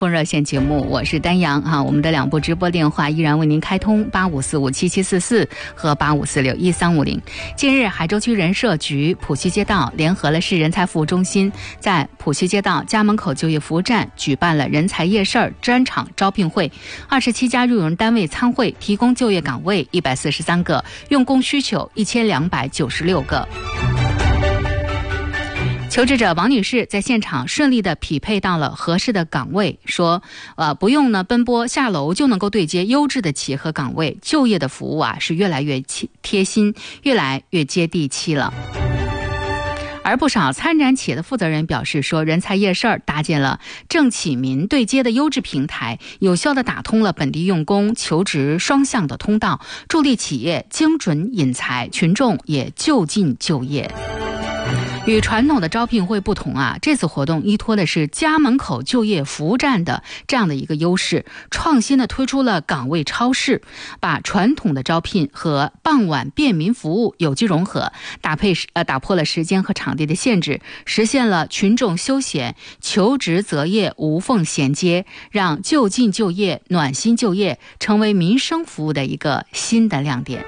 风热线节目，我是丹阳哈，我们的两部直播电话依然为您开通85457744和85461350。近日，海州区人社局浦西街道联合了市人才服务中心，在浦西街道家门口就业服务站举办了人才夜市专场招聘会，27家用人单位参会，提供就业岗位143个，用工需求1296个。求职者王女士在现场顺利地匹配到了合适的岗位，说不用呢奔波下楼就能够对接优质的企业和岗位，就业的服务啊是越来越贴心，越来越接地气了。而不少参展企业的负责人表示说，人才夜市搭建了政企民对接的优质平台，有效地打通了本地用工求职双向的通道，助力企业精准引才，群众也就近就业。与传统的招聘会不同啊，这次活动依托的是家门口就业服务站的这样的一个优势，创新的推出了岗位超市，把传统的招聘和傍晚便民服务有机融合，打破了时间和场地的限制，实现了群众休闲求职择业无缝衔接，让就近就业暖心就业成为民生服务的一个新的亮点。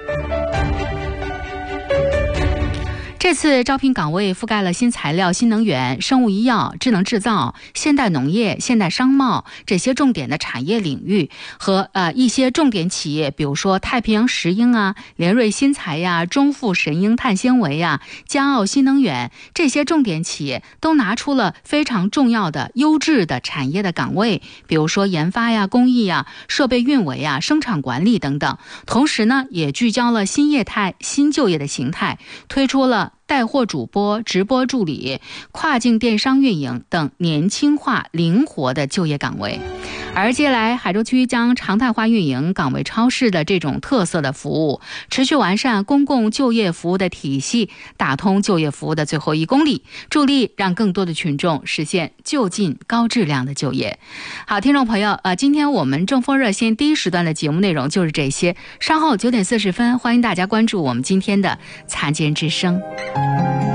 这次招聘岗位覆盖了新材料、新能源、生物医药、智能制造、现代农业、现代商贸这些重点的产业领域和一些重点企业，比如说太平洋石英啊、联瑞新材呀、中富神鹰碳纤维呀、嘉奥新能源这些重点企业都拿出了非常重要的优质的产业的岗位，比如说研发呀、工艺呀、设备运维呀、生产管理等等。同时呢，也聚焦了新业态、新就业的形态，推出了带货主播、直播助理、跨境电商运营等年轻化灵活的就业岗位。而接下来海州区将常态化运营岗位超市的这种特色的服务，持续完善公共就业服务的体系，打通就业服务的最后1公里，助力让更多的群众实现就近高质量的就业。好，听众朋友，今天我们正风热线第一时段的节目内容就是这些，稍后9点40分，欢迎大家关注我们今天的残疾人之声。